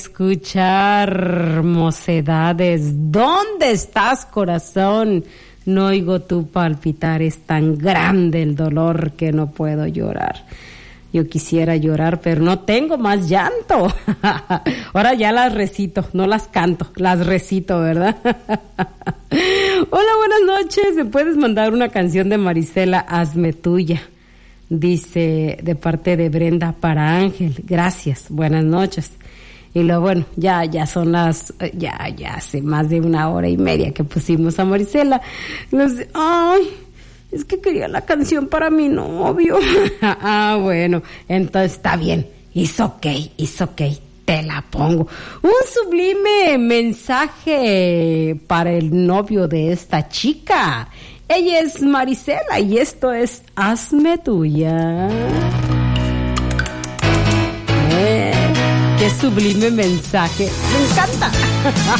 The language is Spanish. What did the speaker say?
escuchar mocedades. ¿Dónde estás, corazón? No oigo tu palpitar, es tan grande el dolor que no puedo llorar. Yo quisiera llorar, pero no tengo más llanto. Ahora ya las recito, no las canto, las recito, ¿verdad? Hola, buenas noches. ¿Me puedes mandar una canción de Marisela, Hazme Tuya? Dice, de parte de Brenda para Ángel. Gracias, buenas noches. Y luego, bueno, ya son las, ya hace más de 1:30 que pusimos a Marisela. Ay, es que quería la canción para mi novio. Bueno, entonces está bien. It's okay, te la pongo. Un sublime mensaje para el novio de esta chica. Ella es Marisela y esto es Hazme Tuya. Qué sublime mensaje. Me encanta.